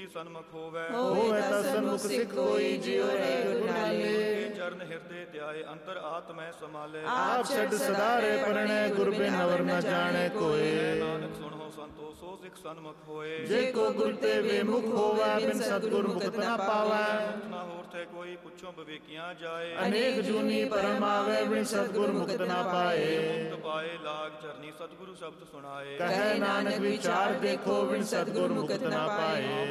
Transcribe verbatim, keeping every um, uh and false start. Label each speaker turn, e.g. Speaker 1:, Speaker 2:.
Speaker 1: ਸਨਮੁਖ ਹੋਵੇ।
Speaker 2: ਹੋਵੇ ਤਾਂ ਸਨਮੁਖ ਸਿੱਖ ਕੋਈ ਜਿਉ ਰਹਿ ਗੁਰ ਨਾਲੇ।
Speaker 1: ਚਰਨ ਹਿਰਦੇ ਧਿਆਏ ਅੰਤਰ ਆਤਮੈ ਸਮਾਲੇ।
Speaker 2: ਆਪ ਛੱਡ ਸਦਾ ਰਹਿ ਪਰਣੈ ਗੁਰ ਬਿਨ ਅਵਰ ਨ ਜਾਣੈ ਕੋਇ।
Speaker 1: ਨਾਨਕ ਸੁਣੋ ਸੰਤੋ ਸੋ ਸਿੱਖ ਸਨਮੁਖ ਹੋਏ।
Speaker 2: ਜੇ ਕੋ ਗੁਰ ਤੇ ਵਿਮੁਖ ਹੋਵੈ ਬਿਨ ਸਤਿਗੁਰ ਮੁਕਤ ਨਾ ਪਾਵੈ।
Speaker 1: ਨਾ ਹੋਰ ਤੇ ਕੋਈ ਪੁੱਛੋ ਵਿਵੇਕੀਆਂ ਜਾਏ।
Speaker 2: ਅਨੇਕ ਜੂਨੀ ਭਰਮ ਆਵੈ ਬਿਨ ਸਤਿਗੁਰ ਮੁਕਤ ਨਾ ਪਾਏ।
Speaker 1: ਮੁਕਤ ਪਾਏ ਲਾਗ ਚਰਨੀ ਸਤਿਗੁਰੂ ਸ਼ਬਦ ਸੁਣਾਏ।
Speaker 2: ਕਹੈ ਨਾਨਕ ਵਿਚਾਰ ਦੇਖੋ ਬਿਨ ਸਤਿਗੁਰ ਮੁਕਤ ਨਾ ਪਾਏ।